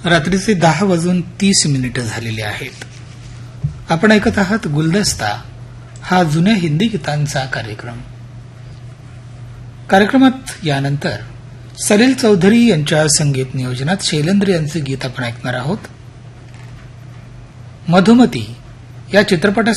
रात्रीचे 10:30 झालेले आहेत. आपण ऐकत आहात गुलदस्ता हा जुन्या हिंदी गीतांचा कार्यक्रम. कार्यक्रमात यानंतर सलील चौधरी यांच्या संगीत नियोजनात शैलेंद्र यांचे गीत आपण ऐकणार आहोत. मधुमती या चित्रपटासाठी